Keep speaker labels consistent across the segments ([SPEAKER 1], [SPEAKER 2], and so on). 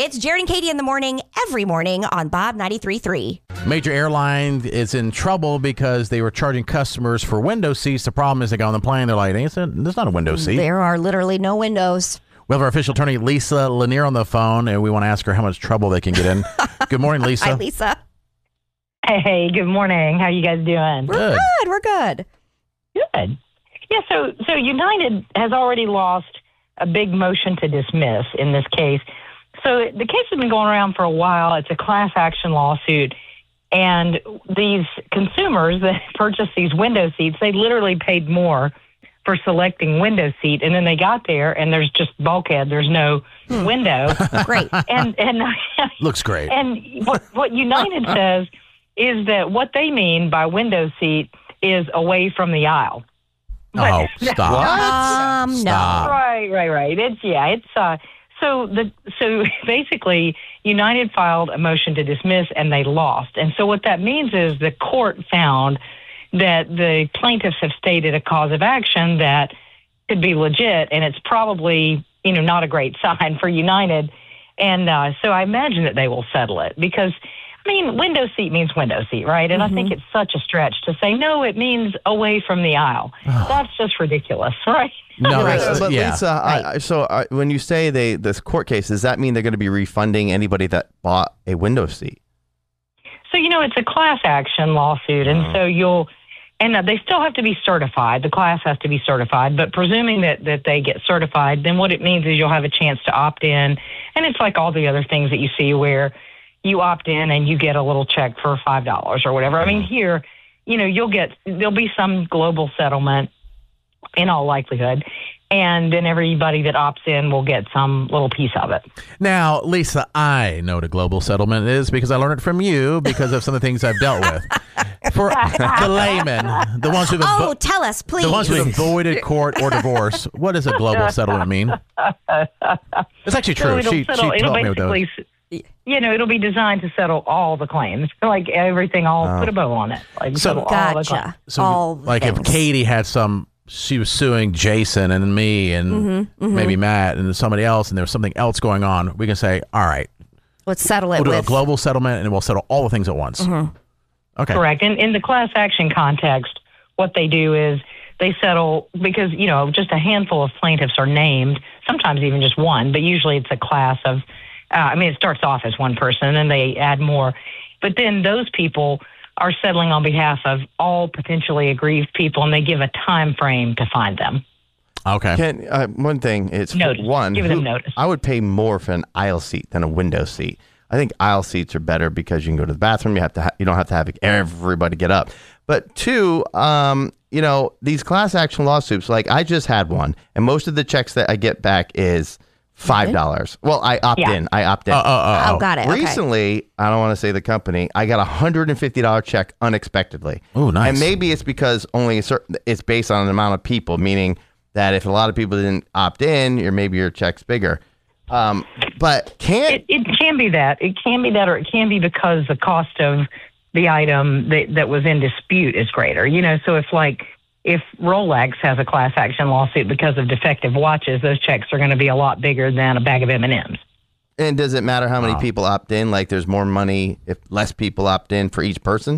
[SPEAKER 1] It's Jared and Katie in the morning, every morning on Bob 93.3.
[SPEAKER 2] Major airline is in trouble because they were charging customers for window seats. The problem is they go on the plane, they're like, there's not a window seat.
[SPEAKER 1] There are literally no windows.
[SPEAKER 2] We have our official attorney, Lisa Lanier, on the phone, and we want to ask her how much trouble they can get in. Good morning, Lisa.
[SPEAKER 1] Hi, Lisa.
[SPEAKER 3] Hey, good morning. How you guys doing?
[SPEAKER 1] We're good.
[SPEAKER 3] Good. Yeah, so United has already lost a big motion to dismiss in this case. So the case has been going around for a while. It's a class action lawsuit. And these consumers that purchased these window seats, they literally paid more for selecting window seat. And then they got there and there's just bulkhead. There's no window.
[SPEAKER 1] Great.
[SPEAKER 3] And
[SPEAKER 2] looks great.
[SPEAKER 3] And what United says is that what they mean by window seat is away from the aisle.
[SPEAKER 2] Oh, stop.
[SPEAKER 1] No.
[SPEAKER 3] Right. So basically, United filed a motion to dismiss and they lost. And so what that means is the court found that the plaintiffs have stated a cause of action that could be legit, and it's probably, not a great sign for United. And so I imagine that they will settle it because, window seat means window seat, right? And I think it's such a stretch to say, no, it means away from the aisle. That's just ridiculous, right?
[SPEAKER 2] No,
[SPEAKER 4] But
[SPEAKER 2] yeah.
[SPEAKER 4] Lisa, when you say this court case, does that mean they're going to be refunding anybody that bought a window seat?
[SPEAKER 3] So, it's a class action lawsuit, and so they still have to be certified. The class has to be certified, but presuming that they get certified, then what it means is you'll have a chance to opt in, and it's like all the other things that you see where you opt in and you get a little check for $5 or whatever. Here, there'll be some global settlement in all likelihood, and then everybody that opts in will get some little piece of it.
[SPEAKER 2] Now, Lisa, I know what a global settlement is because I learned it from you because of some of the things I've dealt with. For the layman, the ones who've
[SPEAKER 1] tell us, please.
[SPEAKER 2] The ones who've avoided court or divorce, what does a global settlement mean? It's actually true.
[SPEAKER 3] So
[SPEAKER 2] She taught me with those.
[SPEAKER 3] It'll be designed to settle all the claims, like everything. I'll put a bow on it. Like settle all the claims.
[SPEAKER 1] So,
[SPEAKER 2] if Katie had she was suing Jason and me and maybe Matt and somebody else, and there was something else going on, we can say, all right,
[SPEAKER 1] let's settle it.
[SPEAKER 2] We'll do a global settlement, and we'll settle all the things at once. Okay,
[SPEAKER 3] correct. In the class action context, what they do is they settle because just a handful of plaintiffs are named, sometimes even just one, but usually it's a class of. It starts off as one person, and then they add more. But then those people are settling on behalf of all potentially aggrieved people, and they give a time frame to find them.
[SPEAKER 2] Okay.
[SPEAKER 4] One thing is,
[SPEAKER 3] notice. Give them notice.
[SPEAKER 4] I would pay more for an aisle seat than a window seat. I think aisle seats are better because you can go to the bathroom. You don't have to have everybody get up. But two, these class action lawsuits, like I just had one, and most of the checks that I get back is $5. Well, I opt in.
[SPEAKER 1] Oh, got it.
[SPEAKER 4] Recently, I don't want to say the company, I got a $150 check unexpectedly.
[SPEAKER 2] Oh, nice.
[SPEAKER 4] And maybe it's because it's based on an amount of people, meaning that if a lot of people didn't opt in, maybe your check's bigger. But it
[SPEAKER 3] can be that. It can be that, or it can be because the cost of the item that was in dispute is greater. So if Rolex has a class action lawsuit because of defective watches, those checks are going to be a lot bigger than a bag of M&Ms.
[SPEAKER 4] And does it matter how many people opt in? Like there's more money if less people opt in for each person?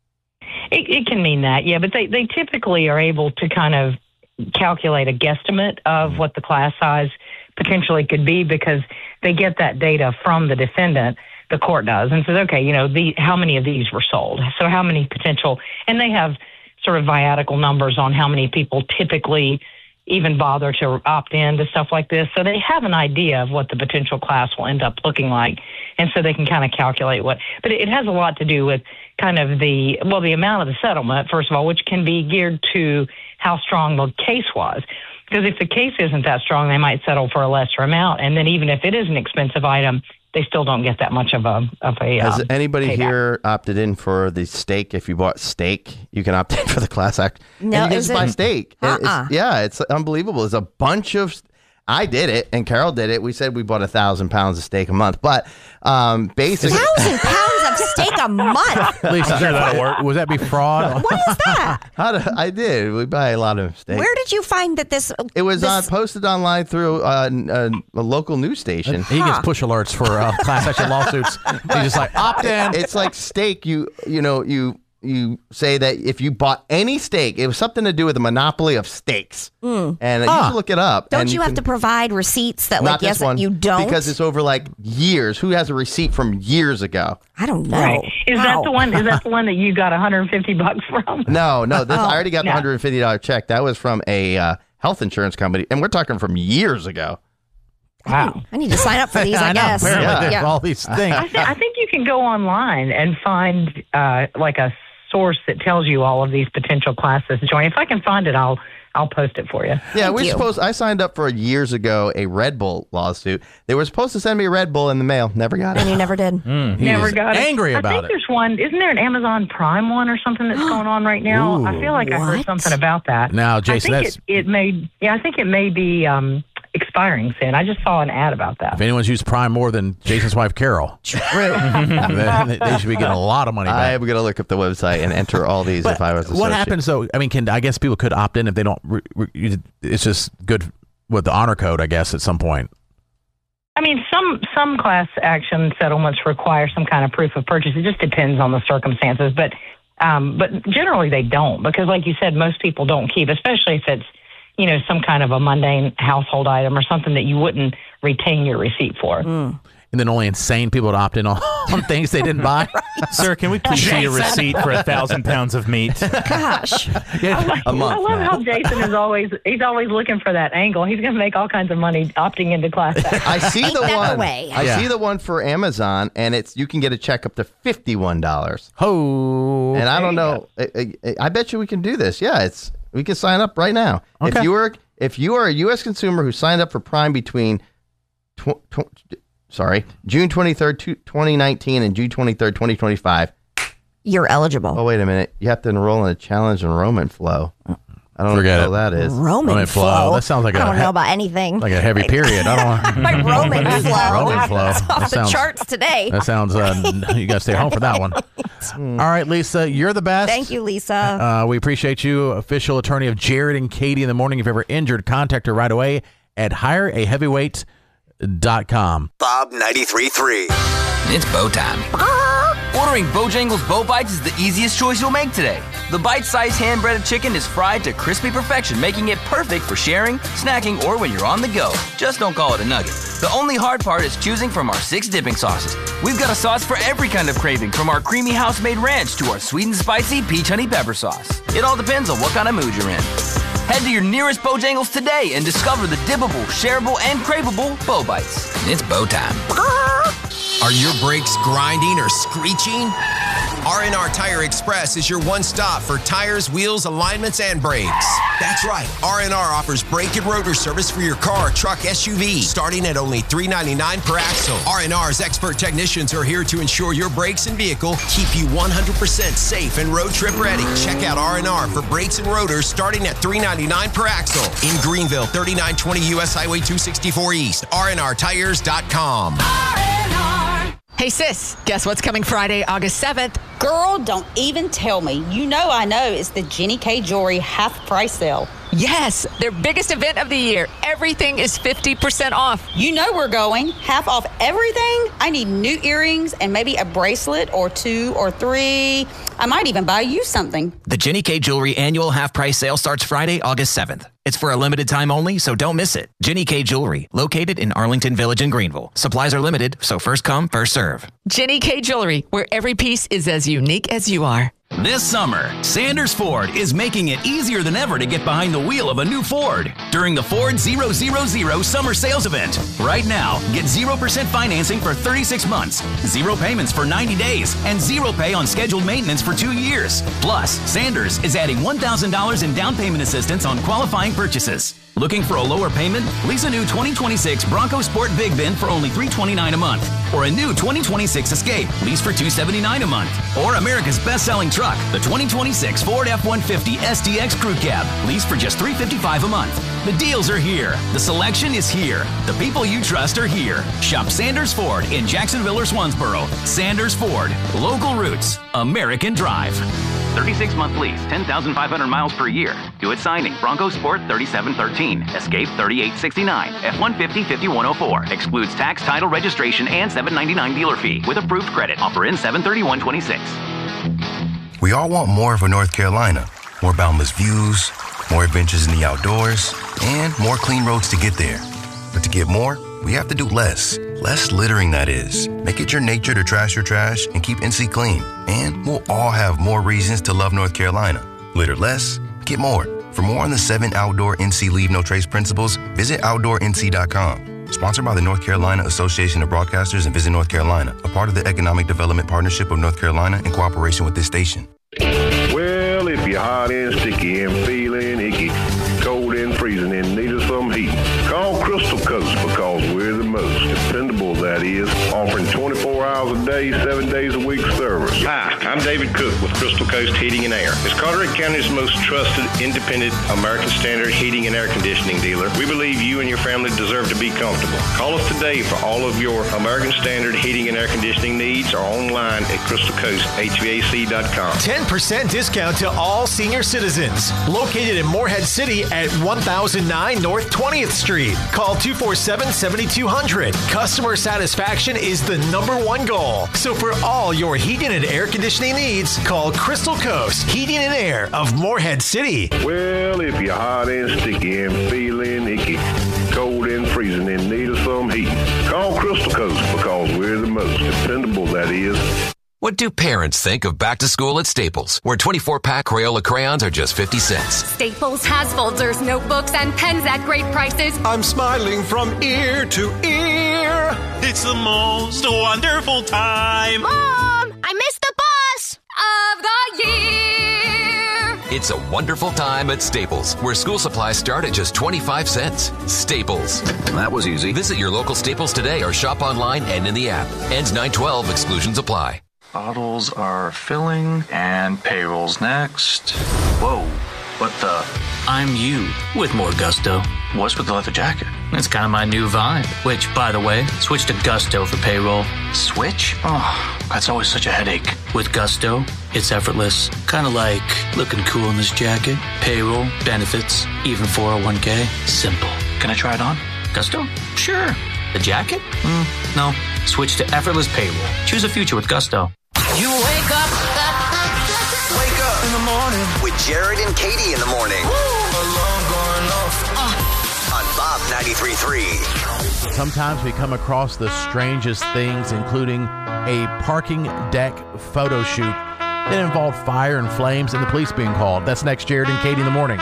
[SPEAKER 3] It can mean that, yeah. But they typically are able to kind of calculate a guesstimate of what the class size potentially could be because they get that data from the defendant, the court does, and says, okay, how many of these were sold? So how many potential, and they have sort of viatical numbers on how many people typically even bother to opt in to stuff like this. So they have an idea of what the potential class will end up looking like. And so they can kind of calculate but it has a lot to do with kind of the amount of the settlement, first of all, which can be geared to how strong the case was. Because if the case isn't that strong, they might settle for a lesser amount. And then even if it is an expensive item, they still don't get that much of a
[SPEAKER 4] Has anybody
[SPEAKER 3] payback.
[SPEAKER 4] here opted in for the steak? If you bought steak, you can opt in for the class act.
[SPEAKER 1] No,
[SPEAKER 4] and you just buy steak. It's unbelievable. There's a bunch of. I did it, and Carol did it. We said we bought 1,000 pounds of steak a month, but basically
[SPEAKER 1] 1,000 pounds of steak a month.
[SPEAKER 2] Lisa,
[SPEAKER 5] Sure, that'll work.
[SPEAKER 2] would that be fraud?
[SPEAKER 1] What is that?
[SPEAKER 4] I did. We buy a lot of steak.
[SPEAKER 1] Where did you find that this?
[SPEAKER 4] It was
[SPEAKER 1] this,
[SPEAKER 4] posted online through a local news station.
[SPEAKER 2] He gets push alerts for class action lawsuits. He's just like, opt in.
[SPEAKER 4] It's like steak. You say that if you bought any steak, it was something to do with the monopoly of steaks. And you should look it up.
[SPEAKER 1] Don't
[SPEAKER 4] and
[SPEAKER 1] you have to provide receipts that,
[SPEAKER 4] not
[SPEAKER 1] like, yes,
[SPEAKER 4] this one,
[SPEAKER 1] you don't?
[SPEAKER 4] because it's over like years. Who has a receipt from years ago?
[SPEAKER 1] I don't know.
[SPEAKER 3] Right. Is that the one? Is that the one that you got $150 from?
[SPEAKER 4] No. This, I already got the $150 check. That was from a health insurance company, and we're talking from years ago.
[SPEAKER 3] Wow.
[SPEAKER 1] I need to sign up for these, I
[SPEAKER 2] know,
[SPEAKER 1] guess.
[SPEAKER 2] apparently there's all these things.
[SPEAKER 3] I think you can go online and find like a source that tells you all of these potential classes to join. If I can find it, I'll post it for you.
[SPEAKER 4] Yeah,
[SPEAKER 1] Thank you.
[SPEAKER 4] I signed up for years ago a Red Bull lawsuit. They were supposed to send me a Red Bull in the mail. Never got
[SPEAKER 1] And
[SPEAKER 4] it.
[SPEAKER 1] you never did.
[SPEAKER 3] Never
[SPEAKER 2] is
[SPEAKER 3] got it.
[SPEAKER 2] angry about
[SPEAKER 3] I think
[SPEAKER 2] it.
[SPEAKER 3] there's one. Isn't there an Amazon Prime one or something that's going on right now? I feel like I heard
[SPEAKER 1] What?
[SPEAKER 3] something about that.
[SPEAKER 2] Now, Jason,
[SPEAKER 3] I
[SPEAKER 2] that's
[SPEAKER 3] think it may. Yeah, I think it may be expiring soon. I just saw an ad about that.
[SPEAKER 2] if anyone's used Prime more than Jason's wife, Carol, they should be getting a lot of money back.
[SPEAKER 4] I'm going to look up the website and enter all these if I was a
[SPEAKER 2] What
[SPEAKER 4] associate.
[SPEAKER 2] happens though? I mean, I guess people could opt in if they don't. It's just good with the honor code, I guess, at some point.
[SPEAKER 3] I mean, some class action settlements require some kind of proof of purchase. It just depends on the circumstances, but generally they don't, because, like you said, most people don't keep, especially if it's some kind of a mundane household item or something that you wouldn't retain your receipt for.
[SPEAKER 2] And then only insane people would opt in on things they didn't buy.
[SPEAKER 5] Sir, can we please see a receipt for 1,000 pounds of meat?
[SPEAKER 1] Gosh.
[SPEAKER 4] A month
[SPEAKER 3] I love
[SPEAKER 4] now.
[SPEAKER 3] how Jason is always looking for that angle. He's going to make all kinds of money opting into class action.
[SPEAKER 4] I see the
[SPEAKER 1] that
[SPEAKER 4] one.
[SPEAKER 1] the way?
[SPEAKER 4] I see the one for Amazon, and you can get a check up to $51.
[SPEAKER 2] Oh,
[SPEAKER 4] And I don't know. I bet you we can do this. Yeah, we can sign up right now.
[SPEAKER 2] Okay.
[SPEAKER 4] If you are a U.S. consumer who signed up for Prime between June 23rd, 2019 and June 23rd, 2025.
[SPEAKER 1] You're eligible.
[SPEAKER 4] Oh, wait a minute. You have to enroll in a challenge enrollment flow. I don't
[SPEAKER 2] Forget
[SPEAKER 4] know
[SPEAKER 2] it.
[SPEAKER 4] what that is.
[SPEAKER 1] Roman
[SPEAKER 2] flow.
[SPEAKER 1] flow.
[SPEAKER 2] That sounds like
[SPEAKER 1] I don't know about anything.
[SPEAKER 2] like a heavy period. I don't know.
[SPEAKER 1] My Roman flow.
[SPEAKER 2] Roman flow.
[SPEAKER 1] It's off
[SPEAKER 2] That
[SPEAKER 1] the
[SPEAKER 2] sounds-
[SPEAKER 1] charts today.
[SPEAKER 2] That sounds. You got to stay home for that one. All right, Lisa, you're the best.
[SPEAKER 1] Thank you, Lisa.
[SPEAKER 2] We appreciate you, official attorney of Jared and Katie in the morning. If you're ever injured, contact her right away at hireaheavyweight.com.
[SPEAKER 6] Bob 93.3.
[SPEAKER 7] It's bow time. Ordering Bojangles Bow Bites is the easiest choice you'll make today. The bite-sized hand-breaded chicken is fried to crispy perfection, making it perfect for sharing, snacking, or when you're on the go. Just don't call it a nugget. The only hard part is choosing from our 6 dipping sauces. We've got a sauce for every kind of craving, from our creamy house-made ranch to our sweet and spicy peach honey pepper sauce. It all depends on what kind of mood you're in. Head to your nearest Bojangles today and discover the dippable, shareable, and craveable Bow Bites. It's bow time.
[SPEAKER 6] Are your brakes grinding or screeching? R&R Tire Express is your one stop for tires, wheels, alignments, and brakes. That's right. R&R offers brake and rotor service for your car, truck, SUV, starting at only $3.99 per axle. R&R's expert technicians are here to ensure your brakes and vehicle keep you 100% safe and road trip ready. Check out R&R for brakes and rotors starting at $3.99 per axle. In Greenville, 3920 U.S. Highway 264 East. RNRTires.com.
[SPEAKER 8] Hey sis, guess what's coming Friday, August 7th?
[SPEAKER 9] Girl, don't even tell me. You know I know it's the Jenny K Jewelry half price sale.
[SPEAKER 8] Yes, their biggest event of the year. Everything is 50% off.
[SPEAKER 9] You know we're going. Half off everything. I need new earrings and maybe a bracelet or 2 or 3. I might even buy you something.
[SPEAKER 7] The Jenny K Jewelry annual half-price sale starts Friday, August 7th. It's for a limited time only, so don't miss it. Jenny K Jewelry, located in Arlington Village in Greenville. Supplies are limited, so first come, first serve.
[SPEAKER 8] Jenny K Jewelry, where every piece is as unique as you are.
[SPEAKER 10] This summer, Sanders Ford is making it easier than ever to get behind the wheel of a new Ford during the Ford 000 Summer Sales Event. Right now, get 0% financing for 36 months, 0 payments for 90 days, and 0 pay on scheduled maintenance for 2 years. Plus, Sanders is adding $1,000 in down payment assistance on qualifying purchases. Looking for a lower payment? Lease a new 2026 Bronco Sport Big Bin for only $329 a month. Or a new 2026 Escape, lease for $279 a month. Or America's best-selling truck, the 2026 Ford F-150 SDX Crew Cab, lease for just $355 a month. The deals are here. The selection is here. The people you trust are here. Shop Sanders Ford in Jacksonville or Swansboro. Sanders Ford. Local roots. American drive. 36-month lease, 10,500 miles per year. Do it signing. Bronco Sport 3713. Escape 3869. F-150 5104. Excludes tax, title, registration, and $799 dealer fee with approved credit. Offer in 7/31/26.
[SPEAKER 11] We all want more of a North Carolina. More boundless views, more adventures in the outdoors, and more clean roads to get there. But to get more, we have to do less. Less littering, that is. Make it your nature to trash your trash and keep NC clean. And we'll all have more reasons to love North Carolina. Litter less, get more. For more on the 7 outdoor NC Leave No Trace principles, visit OutdoorNC.com. Sponsored by the North Carolina Association of Broadcasters and Visit North Carolina, a part of the Economic Development Partnership of North Carolina in cooperation with this station.
[SPEAKER 12] Well, if you're hot and sticky and feeling icky, cold and freezing and need of some heat, call Crystal Coast because we're the most dependable, that is, offering 24 hours a day, 7 days a week service.
[SPEAKER 13] Hi, I'm David Cook with Crystal Coast Heating and Air. As Carteret County's most trusted, independent, American Standard heating and air conditioning dealer, we believe you and your family deserve to be comfortable. Call us today for all of your American Standard heating and air conditioning needs or online at crystalcoasthvac.com.
[SPEAKER 14] 10% discount to all senior citizens. Located in Morehead City at 1009 North 20th Street. Call 247-7200. Customer satisfaction is the #1 goal. So for all your heating and air conditioning needs, call Crystal Coast Heating and Air of Morehead City.
[SPEAKER 12] Well, if you're hot and sticky and feeling icky, cold and freezing and need of some heat, call Crystal Coast because we're the most dependable, that is.
[SPEAKER 6] What do parents think of back to school at Staples, where 24-pack Crayola crayons are just 50 cents?
[SPEAKER 15] Staples has folders, notebooks, and pens at great prices.
[SPEAKER 16] I'm smiling from ear to ear. It's the most wonderful time.
[SPEAKER 15] Mom, I missed the bus of the year.
[SPEAKER 6] It's a wonderful time at Staples, where school supplies start at just 25 cents. Staples. That was easy. Visit your local Staples today or shop online and in the app. Ends 9/12. Exclusions apply.
[SPEAKER 17] Bottles are filling and payroll's next. Whoa, what the?
[SPEAKER 18] I'm you with more gusto.
[SPEAKER 17] What's with the leather jacket?
[SPEAKER 18] It's kind of my new vibe. Which, by the way, switch to Gusto for payroll.
[SPEAKER 17] Switch? Oh, that's always such a headache.
[SPEAKER 18] With Gusto, it's effortless. Kind of like looking cool in this jacket. Payroll, benefits, even 401k. Simple.
[SPEAKER 17] Can I try it on?
[SPEAKER 18] Gusto? Sure. The jacket? No. Switch to effortless payroll. Choose a future with Gusto.
[SPEAKER 19] You wake up in the morning with Jared and Katie in the morning.
[SPEAKER 20] Alarm going off.
[SPEAKER 19] On Bob 93.3.
[SPEAKER 2] Sometimes we come across the strangest things, including a parking deck photo shoot that involved fire and flames and the police being called. That's next, Jared and Katie in the morning.